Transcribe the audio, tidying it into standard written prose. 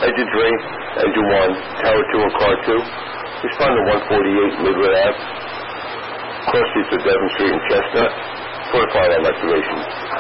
Engine 3, Engine 1, Tower 2 and Car 2. Respond to 148 Midwood Ave. Cross streets of Devon Street and Chestnut. 45 on activation.